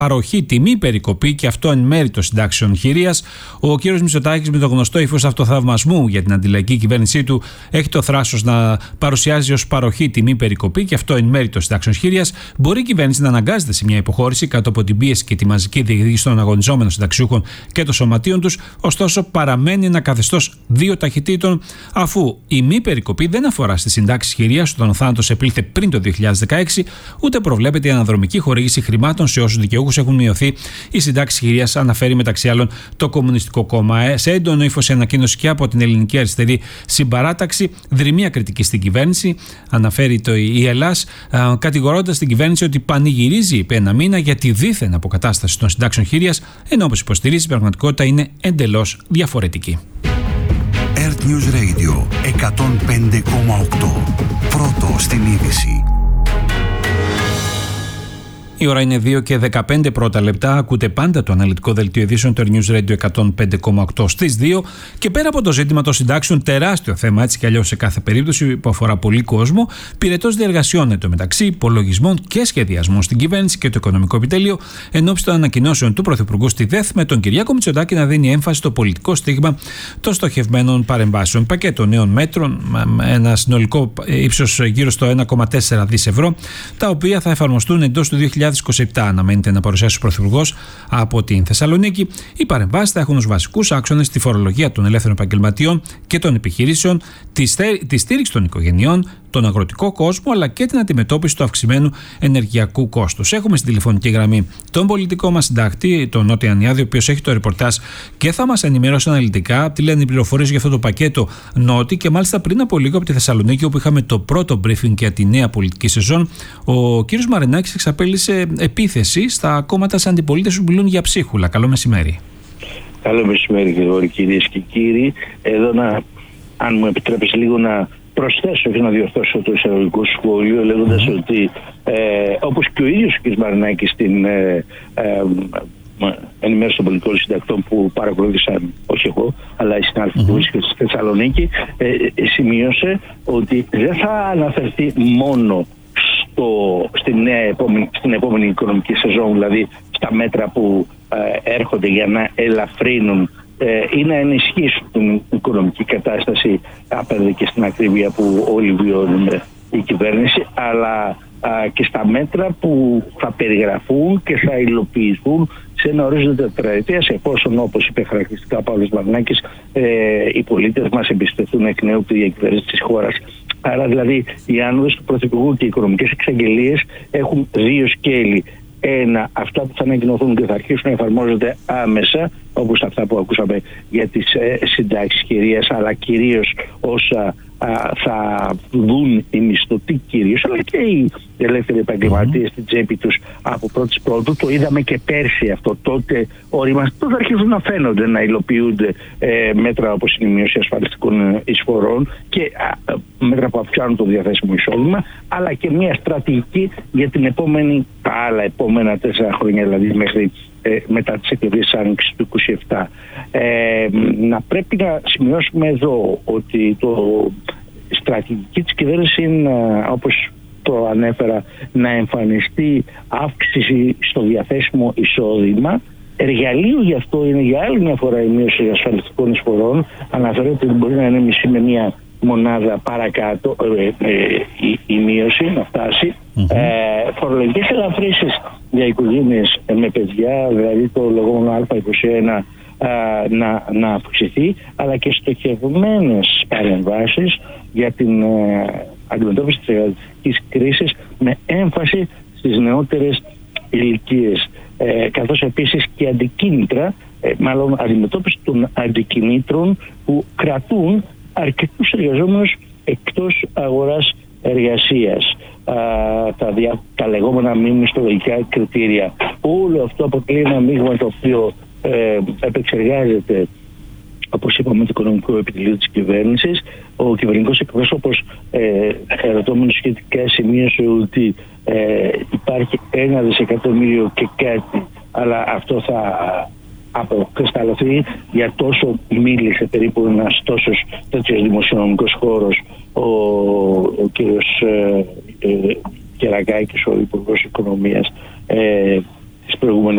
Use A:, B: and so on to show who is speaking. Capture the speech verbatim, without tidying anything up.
A: παροχή, τιμή περικοπή και αυτό εν μέρει των συντάξεων χειρίας. Ο κ. Μητσοτάκης, με το γνωστό ύφος αυτοθαυμασμού για την αντιλαϊκή κυβέρνησή του, έχει το θράσος να παρουσιάζει ως παροχή, τιμή περικοπή και αυτό εν μέρει των συντάξεων χειρίας. Μπορεί η κυβέρνηση να αναγκάζεται σε μια υποχώρηση κάτω από την πίεση και τη μαζική διεκδίκηση των αγωνιζόμενων συνταξιούχων και των σωματείων τους. Ωστόσο, παραμένει ένα καθεστώς δύο ταχυτήτων, αφού η μη περικοπή δεν αφορά στις συντάξεις χειρίας όταν ο θάνατος επήλθε πριν το δύο χιλιάδες δεκαέξι, ούτε προβλέπεται η αναδρομική χορήγηση χρημάτων σε όσους δικαιούχους έχουν μειωθεί οι συντάξεις χειρίας, αναφέρει μεταξύ άλλων το Κομμουνιστικό Κόμμα. Σε έντονο ύφος η ανακοίνωση και από την Ελληνική Αριστερή Συμπαράταξη, δρυμία κριτική στην κυβέρνηση, αναφέρει το η Ελλάς, κατηγορώντας την κυβέρνηση ότι πανηγυρίζει επί ένα μήνα για τη δίθεν αποκατάσταση των συντάξεων χειρίας, ενώ όπως υποστηρίζει η πραγματικότητα είναι εντελώς διαφορετική.
B: Earth News Radio εκατόν πέντε κόμμα οκτώ. Πρώτο στην είδηση.
A: Η ώρα είναι δύο και δεκαπέντε πρώτα λεπτά. Ακούτε πάντα το αναλυτικό δελτίο ειδήσεων του News Radio εκατόν πέντε κόμμα οκτώ στις δύο. Και πέρα από το ζήτημα των συντάξεων, τεράστιο θέμα έτσι κι αλλιώς σε κάθε περίπτωση που αφορά πολύ κόσμο, πυρετός διεργασιών εντωμεταξύ, υπολογισμών και σχεδιασμών στην κυβέρνηση και το Οικονομικό Επιτέλειο, ενόψει των ανακοινώσεων του Πρωθυπουργού στη ΔΕΘ, με τον Κυριάκο Μητσοτάκη να δίνει έμφαση στο πολιτικό στίγμα των στοχευμένων παρεμβάσεων. Πακέτο νέων μέτρων, ένα συνολικό ύψος γύρω στο ένα κόμμα τέσσερα δισεκατομμύρια ευρώ, τα οποία θα εφαρμοστούν εντός του δύο χιλιάδες είκοσι επτά, αναμένεται να παρουσιάσει ο Πρωθυπουργός από την Θεσσαλονίκη. Οι παρεμβάσεις θα έχουν ως βασικούς άξονες τη φορολογία των ελεύθερων επαγγελματιών και των επιχειρήσεων, τη, στέ, τη στήριξη των οικογενειών, τον αγροτικό κόσμο, αλλά και την αντιμετώπιση του αυξημένου ενεργειακού κόστους. Έχουμε στην τηλεφωνική γραμμή τον πολιτικό μας συντάκτη, τον Νότι Ανιάδη, ο οποίος έχει το ρεπορτάζ και θα μας ενημερώσει αναλυτικά τι λένε οι πληροφορίες για αυτό το πακέτο, Νότι, και μάλιστα πριν από λίγο από τη Θεσσαλονίκη, όπου είχαμε το πρώτο briefing για τη νέα πολιτική σεζόν, ο κ. Μαρινάκης εξαπέλυσε επίθεση στα κόμματα της αντιπολίτευσης που μιλούν για ψίχουλα. Καλό μεσημέρι.
C: Καλό μεσημέρι, Γρηγόρη, κυρίες και κύριοι. Εδώ, να, αν μου επιτρέπεις λίγο να προσθέσω και να διορθώσω το εισαγωγικό σχόλιο, λέγοντας mm-hmm. ότι ε, όπως και ο ίδιος ο κ. Μαρινάκης στην ε, ε, ενημέρωση των πολιτικών συντακτών που παρακολούθησαν, όχι εγώ, αλλά οι συνάδελφοι mm-hmm. που βρίσκονται στη Θεσσαλονίκη, ε, ε, σημείωσε ότι δεν θα αναφερθεί μόνο στο, στην, νέα επόμενη, στην επόμενη οικονομική σεζόν, δηλαδή στα μέτρα που ε, έρχονται για να ελαφρύνουν ή να ενισχύσουν την οικονομική κατάσταση απέναντι και στην ακρίβεια που όλοι βιώνουμε η κυβέρνηση, αλλά α, και στα μέτρα που θα περιγραφούν και θα υλοποιηθούν σε ένα ορίζοντα τετραετίας, εφόσον, όπως είπε χαρακτηριστικά ο Παύλος Μαρινάκης, ε, οι πολίτες μας εμπιστευτούν εκ νέου τη διακυβέρνηση της χώρας. Άρα δηλαδή οι άνοδες του Πρωθυπουργού και οι οικονομικές εξαγγελίες έχουν δύο σκέλη. Ένα, αυτά που θα ανακοινωθούν και θα αρχίσουν να εφαρμόζονται άμεσα, όπως αυτά που ακούσαμε για τις ε, συντάξεις χειρίας, αλλά κυρίως όσα α, θα δουν οι μισθωτοί κυρίως, αλλά και οι ελεύθεροι επαγγελματίες mm-hmm. στην τσέπη τους από πρώτης πρώτου. Το είδαμε και πέρσι αυτό. Τότε ορίμαστε, τότε αρχίζουν να φαίνονται, να υλοποιούνται ε, μέτρα όπως είναι η μείωση ασφαλιστικών εισφορών και α, μέτρα που αυξάνουν το διαθέσιμο εισόδημα, αλλά και μια στρατηγική για την επόμενη, τα άλλα επόμενα τέσσερα χρόνια, δηλαδή μέχρι ε, μετά τις εκλογές της Άνοιξης του είκοσι επτά. Ε, να πρέπει να σημειώσουμε εδώ ότι το στρατηγική της κυβέρνησης είναι, όπως το ανέφερα, να εμφανιστεί αύξηση στο διαθέσιμο εισόδημα. Εργαλείο γι' αυτό είναι για άλλη μια φορά η μείωση ασφαλιστικών εισφορών. Αναφέρεται ότι μπορεί να είναι μισή με μια μονάδα παρακάτω ε, ε, η, η μείωση να φτάσει. Mm-hmm. Ε, φορολογικές ελαφρύσεις για οικογένειες με παιδιά, δηλαδή το λεγόμενο Α είκοσι ένα, α, να, να αυξηθεί, αλλά και στοχευμένες παρεμβάσεις για την ε, αντιμετώπιση της εργατικής κρίσης με έμφαση στις νεότερες ηλικίες, ε, καθώς επίσης και αντικίνητρα, ε, μάλλον αντιμετώπιση των αντικινήτρων που κρατούν αρκετούς εργαζόμενους εκτός αγοράς εργασίας. Α, τα, δια, τα λεγόμενα μη μισθολογικά κριτήρια. Όλο αυτό αποτελεί ένα μείγμα το οποίο ε, επεξεργάζεται, όπως είπαμε, το Οικονομικό Επιτελείο της κυβέρνησης. Ο κυβερνητικός εκπρόσωπος, ε, ερωτώμενος σχετικά, σημείωσε ότι ε, υπάρχει ένα δισεκατομμύριο και κάτι, αλλά αυτό θα αποκρισταλωθεί, για τόσο μίλησε περίπου ένας τόσος τέτοιος δημοσιονομικός χώρος ο, ο κύριος ε, ε, Κερακάκης, ο Υπουργός Οικονομίας, ε, τις προηγούμενες